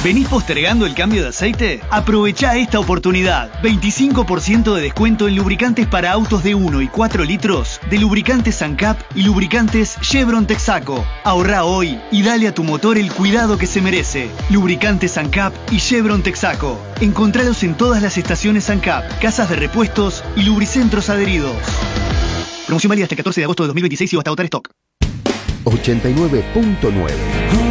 ¿Venís postergando el cambio de aceite? Aprovechá esta oportunidad. 25% de descuento en lubricantes para autos de 1 y 4 litros de lubricantes ANCAP y lubricantes Chevron Texaco. Ahorrá hoy y dale a tu motor el cuidado que se merece. Lubricantes ANCAP y Chevron Texaco. Encontralos en todas las estaciones ANCAP, casas de repuestos y lubricentros adheridos. Promoción válida hasta el 14 de agosto de 2026 y hasta agotar stock. 89.9